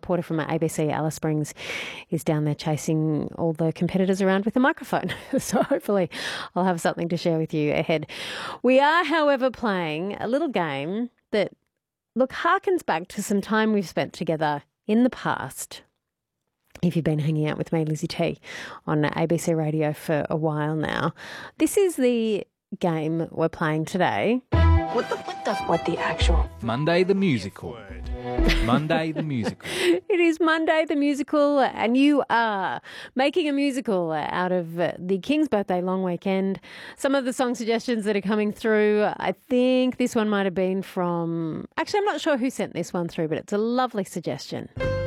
reporter from ABC, Alice Springs, is down there chasing all the competitors around with a microphone. So hopefully I'll have something to share with you ahead. We are, however, playing a little game that, look, harkens back to some time we've spent together in the past. If you've been hanging out with me, Lizzie T, on ABC Radio for a while now. This is the game we're playing today. What the actual? Monday the Musical. Monday the Musical. It is Monday the Musical, and you are making a musical out of the King's Birthday long weekend. Some of the song suggestions that are coming through, I think this one might have been from... Actually, I'm not sure who sent this one through, but it's a lovely suggestion.